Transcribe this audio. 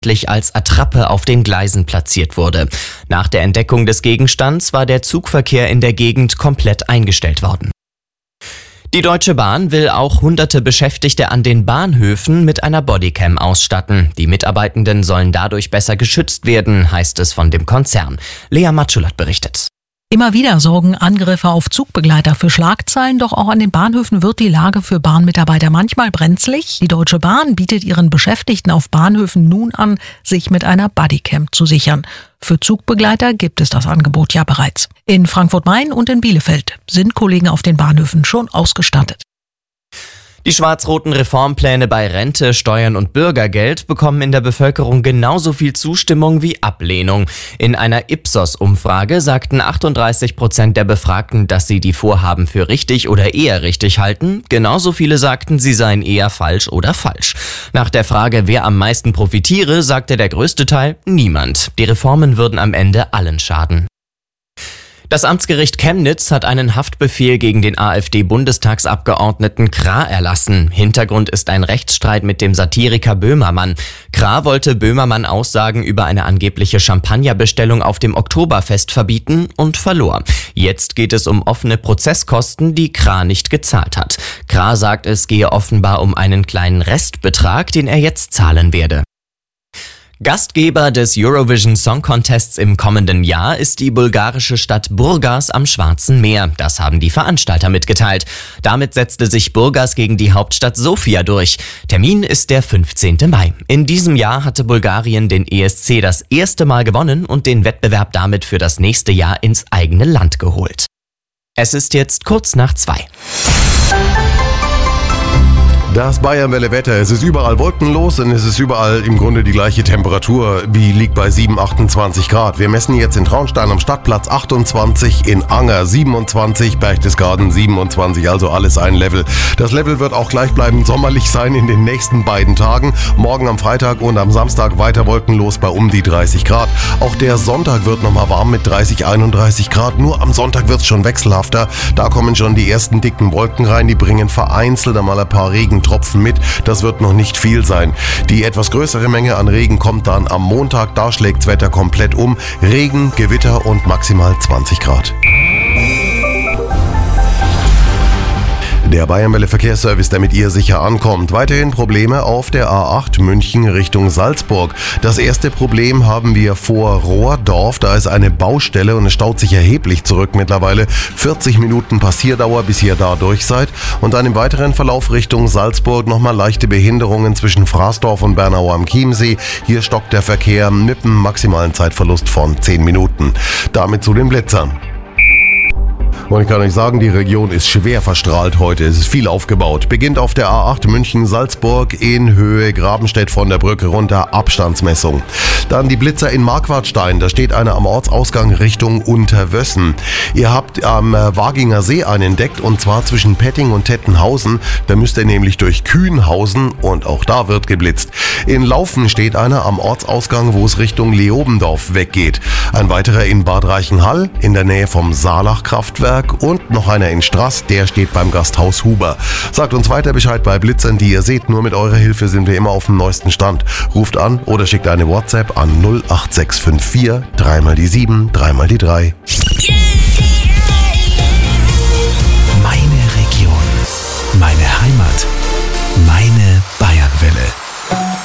als Attrappe auf den Gleisen platziert wurde. Nach der Entdeckung des Gegenstands war der Zugverkehr in der Gegend komplett eingestellt worden. Die Deutsche Bahn will auch hunderte Beschäftigte an den Bahnhöfen mit einer Bodycam ausstatten. Die Mitarbeitenden sollen dadurch besser geschützt werden, heißt es von dem Konzern. Lea Matschulat berichtet. Immer wieder sorgen Angriffe auf Zugbegleiter für Schlagzeilen, doch auch an den Bahnhöfen wird die Lage für Bahnmitarbeiter manchmal brenzlig. Die Deutsche Bahn bietet ihren Beschäftigten auf Bahnhöfen nun an, sich mit einer Bodycam zu sichern. Für Zugbegleiter gibt es das Angebot ja bereits. In Frankfurt-Main und in Bielefeld sind Kollegen auf den Bahnhöfen schon ausgestattet. Die schwarz-roten Reformpläne bei Rente, Steuern und Bürgergeld bekommen in der Bevölkerung genauso viel Zustimmung wie Ablehnung. In einer Ipsos-Umfrage sagten 38% der Befragten, dass sie die Vorhaben für richtig oder eher richtig halten. Genauso viele sagten, sie seien eher falsch oder falsch. Nach der Frage, wer am meisten profitiere, sagte der größte Teil, niemand. Die Reformen würden am Ende allen schaden. Das Amtsgericht Chemnitz hat einen Haftbefehl gegen den AfD-Bundestagsabgeordneten Krah erlassen. Hintergrund ist ein Rechtsstreit mit dem Satiriker Böhmermann. Krah wollte Böhmermann Aussagen über eine angebliche Champagnerbestellung auf dem Oktoberfest verbieten und verlor. Jetzt geht es um offene Prozesskosten, die Krah nicht gezahlt hat. Krah sagt, es gehe offenbar um einen kleinen Restbetrag, den er jetzt zahlen werde. Gastgeber des Eurovision Song Contests im kommenden Jahr ist die bulgarische Stadt Burgas am Schwarzen Meer. Das haben die Veranstalter mitgeteilt. Damit setzte sich Burgas gegen die Hauptstadt Sofia durch. Termin ist der 15. Mai. In diesem Jahr hatte Bulgarien den ESC das erste Mal gewonnen und den Wettbewerb damit für das nächste Jahr ins eigene Land geholt. Es ist jetzt kurz nach 2. Das Bayernwelle-Wetter. Es ist überall wolkenlos und es ist überall im Grunde die gleiche Temperatur, wie liegt bei 7, 28 Grad. Wir messen jetzt in Traunstein am Stadtplatz 28, in Anger 27, Berchtesgaden 27, also alles ein Level. Das Level wird auch gleichbleibend sommerlich sein in den nächsten beiden Tagen. Morgen am Freitag und am Samstag weiter wolkenlos bei um die 30 Grad. Auch der Sonntag wird nochmal warm mit 30, 31 Grad. Nur am Sonntag wird es schon wechselhafter. Da kommen schon die ersten dicken Wolken rein, die bringen vereinzelt einmal ein paar Regentropfen mit. Das wird noch nicht viel sein. Die etwas größere Menge an Regen kommt dann am Montag. Da schlägt's Wetter komplett um. Regen, Gewitter und maximal 20 Grad. Der Bayernwelle Verkehrsservice, der mit ihr sicher ankommt. Weiterhin Probleme auf der A8 München Richtung Salzburg. Das erste Problem haben wir vor Rohrdorf. Da ist eine Baustelle und es staut sich erheblich zurück mittlerweile. 40 Minuten Passierdauer, bis ihr da durch seid. Und dann im weiteren Verlauf Richtung Salzburg nochmal leichte Behinderungen zwischen Fraßdorf und Bernau am Chiemsee. Hier stockt der Verkehr mit einem maximalen Zeitverlust von 10 Minuten. Damit zu den Blitzern. Und ich kann euch sagen, die Region ist schwer verstrahlt heute. Es ist viel aufgebaut. Beginnt auf der A8 München-Salzburg in Höhe Grabenstedt von der Brücke runter. Abstandsmessung. Dann die Blitzer in Marquardstein. Da steht einer am Ortsausgang Richtung Unterwössen. Ihr habt am Waginger See einen entdeckt und zwar zwischen Petting und Tettenhausen. Da müsst ihr nämlich durch Kühnhausen und auch da wird geblitzt. In Laufen steht einer am Ortsausgang, wo es Richtung Leobendorf weggeht. Ein weiterer in Bad Reichenhall in der Nähe vom Saalach-Kraftwerk. Und noch einer in Straß, der steht beim Gasthaus Huber. Sagt uns weiter Bescheid bei Blitzern, die ihr seht. Nur mit eurer Hilfe sind wir immer auf dem neuesten Stand. Ruft an oder schickt eine WhatsApp an 08654 3 mal die 7, 3 mal die 3.